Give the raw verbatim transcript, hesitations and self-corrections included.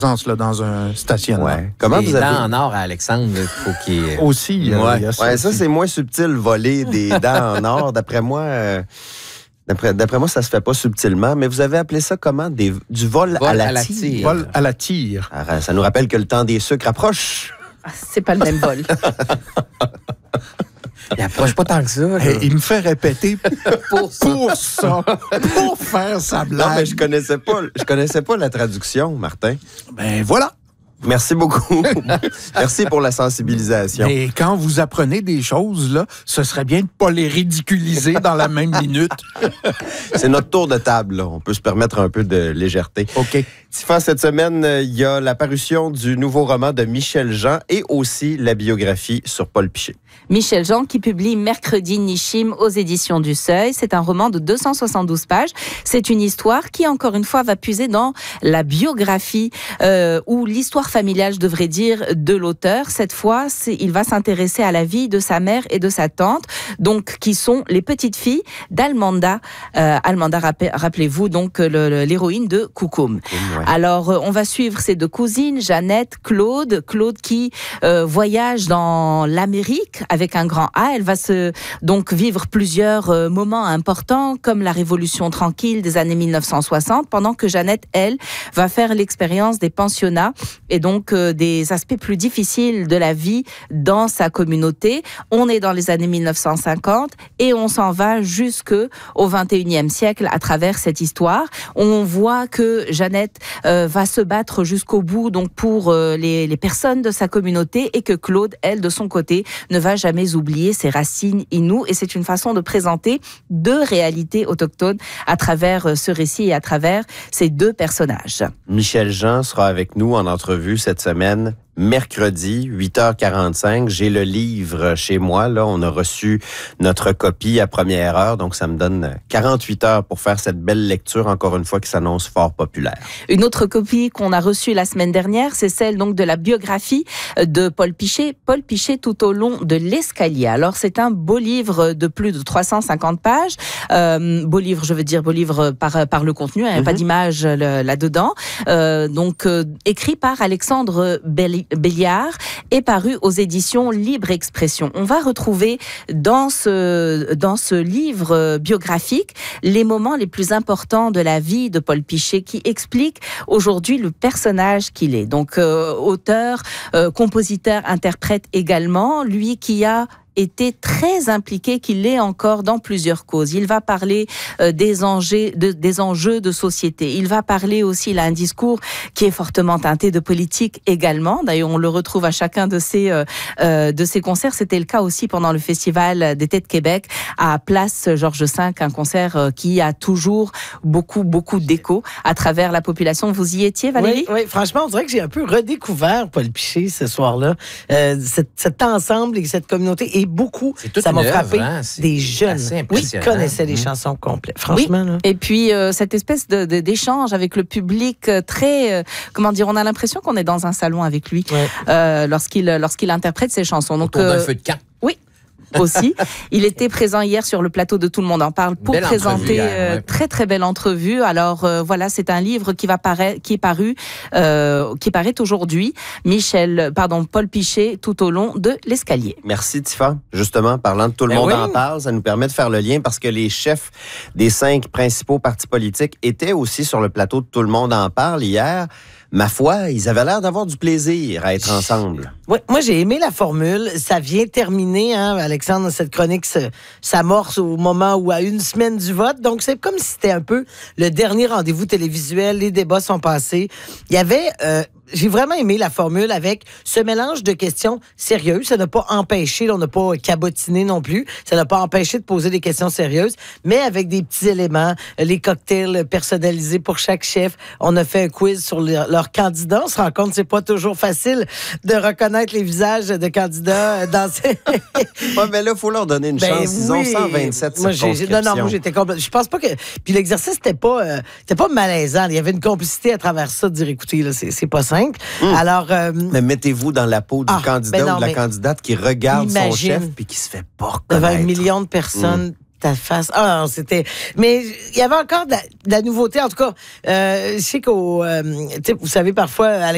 là, dans un stationnement. Ouais. Comment les vous avez... dents en or à Alexandre, il faut qu'il... Aussi, il y a, Ouais. il y a ça. Ouais, ça, aussi. c'est moins subtil, voler des dents en or. D'après moi, euh, d'après, d'après moi, ça se fait pas subtilement. Mais vous avez appelé ça comment? Des, du vol, Vol à la, à la tire. tire. Vol à la tire. Ah, ça nous rappelle que le temps des sucres approche. Ah, c'est pas le même vol. Il approche pas tant que ça. là. Et il me fait répéter Pour ça. pour ça, pour faire sa blague. Non, mais je connaissais pas, je connaissais pas la traduction, Martin. Ben voilà. Merci beaucoup. Merci pour la sensibilisation. Et quand vous apprenez des choses, là, ce serait bien de ne pas les ridiculiser dans la même minute. C'est notre tour de table, là. On peut se permettre un peu de légèreté. OK. Tifa, cette semaine, il y a la parution du nouveau roman de Michel Jean et aussi la biographie sur Paul Piché. Michel Jean qui publie mercredi Nishim aux éditions du Seuil. C'est un roman de deux cent soixante-douze pages. C'est une histoire qui, encore une fois, va puiser dans la biographie euh, ou l'histoire familiale, je devrais dire, de l'auteur. Cette fois, c'est, il va s'intéresser à la vie de sa mère et de sa tante, donc qui sont les petites filles d'Almanda. Euh, Almanda, rappelez-vous, donc le, le, l'héroïne de Koukoum. Ouais. Alors, on va suivre ces deux cousines, Jeannette, Claude. Claude qui euh, voyage dans l'Amérique avec un grand A. Elle va se donc vivre plusieurs euh, moments importants, comme la Révolution tranquille des années mille neuf cent soixante, pendant que Jeannette, elle, va faire l'expérience des pensionnats et donc euh, des aspects plus difficiles de la vie dans sa communauté. On est dans les années mille neuf cent cinquante et on s'en va jusqu'au vingt et unième siècle à travers cette histoire. On voit que Jeannette euh, va se battre jusqu'au bout donc pour euh, les, les personnes de sa communauté et que Claude, elle, de son côté, ne va jamais oublier ses racines inoues. Et c'est une façon de présenter deux réalités autochtones à travers ce récit et à travers ces deux personnages. Michel Jean sera avec nous en entrevue cette semaine. Mercredi, huit heures quarante-cinq, j'ai le livre chez moi. Là, on a reçu notre copie à première heure, donc ça me donne quarante-huit heures pour faire cette belle lecture, encore une fois, qui s'annonce fort populaire. Une autre copie qu'on a reçue la semaine dernière, c'est celle donc de la biographie de Paul Piché. Paul Piché tout au long de l'escalier. Alors, c'est un beau livre de plus de trois cent cinquante pages. Euh, beau livre, je veux dire beau livre par, par le contenu, il n'y a mm-hmm. pas d'image là-dedans. Euh, donc, euh, écrit par Alexandre Belli Béliard est paru aux éditions Libre Expression. On va retrouver dans ce, dans ce livre biographique les moments les plus importants de la vie de Paul Piché qui explique aujourd'hui le personnage qu'il est. Donc, euh, auteur, euh, compositeur, interprète également, lui qui a était très impliqué, qu'il l'est encore dans plusieurs causes. Il va parler euh, des enjeux de, des enjeux de société. Il va parler aussi, il a un discours qui est fortement teinté de politique également. D'ailleurs, on le retrouve à chacun de ses, euh, euh, de ses concerts. C'était le cas aussi pendant le Festival d'été de Québec à Place Georges cinq, un concert euh, qui a toujours beaucoup, beaucoup d'écho à travers la population. Vous y étiez, Valérie? Oui, oui, franchement, on dirait que j'ai un peu redécouvert Paul Piché ce soir-là. Euh, cet, cet ensemble et cette communauté. Et beaucoup, ça m'a frappé, hein, des jeunes oui, qui connaissaient les mmh. chansons complètes. Franchement, oui. là. Et puis, euh, cette espèce de, de, d'échange avec le public euh, très... Euh, comment dire, on a l'impression qu'on est dans un salon avec lui ouais. euh, lorsqu'il, lorsqu'il interprète ses chansons. Donc, autour d'un euh, feu de camp. Oui. Aussi. Il était présent hier sur le plateau de Tout le monde en parle pour belle présenter hier, euh, ouais. très très belle entrevue. Alors euh, voilà, c'est un livre qui va paraître, qui est paru, euh, qui paraît aujourd'hui. Michel, pardon, Paul Piché, tout au long de l'escalier. Merci Tifa. Justement, parlant de Tout le ben monde oui. en parle, ça nous permet de faire le lien parce que les chefs des cinq principaux partis politiques étaient aussi sur le plateau de Tout le monde en parle hier. Ma foi, ils avaient l'air d'avoir du plaisir à être ensemble. Oui, moi, j'ai aimé la formule. Ça vient terminer, hein, Alexandre, cette chronique s'amorce au moment où, à une semaine du vote. Donc, c'est comme si c'était un peu le dernier rendez-vous télévisuel. Les débats sont passés. Il y avait... Euh, J'ai vraiment aimé la formule avec ce mélange de questions sérieuses. Ça n'a pas empêché, là, on n'a pas cabotiné non plus, ça n'a pas empêché de poser des questions sérieuses, mais avec des petits éléments, les cocktails personnalisés pour chaque chef. On a fait un quiz sur leurs leur candidats. On se rend compte que c'est pas toujours facile de reconnaître les visages de candidats dans ces... ouais, mais là, il faut leur donner une ben chance. Ils oui. ont cent vingt-sept moi, circonscriptions. Non, non, moi, j'étais complètement... Je pense pas que... Puis l'exercice, c'était pas, euh, c'était pas malaisant. Il y avait une complicité à travers ça de dire, écoutez, là, c'est, c'est pas simple. Mmh. Alors, euh... mais mettez-vous dans la peau du ah, candidat ben non, ou de la candidate qui regarde imagine, son chef puis qui se fait pas reconnaître. Devant un million de personnes... Mmh. Ta face. Ah non, c'était... Mais il y avait encore de la, de la nouveauté. En tout cas, euh, je sais qu'au... Euh, vous savez, parfois, Alex